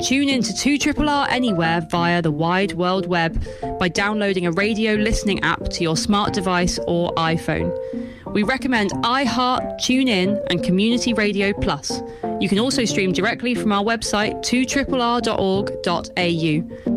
Tune in to 2RRR anywhere via the wide world web by downloading a radio listening app to your smart device or iPhone. We recommend iHeart, TuneIn and Community Radio Plus. You can also stream directly from our website 2RRR.org.au.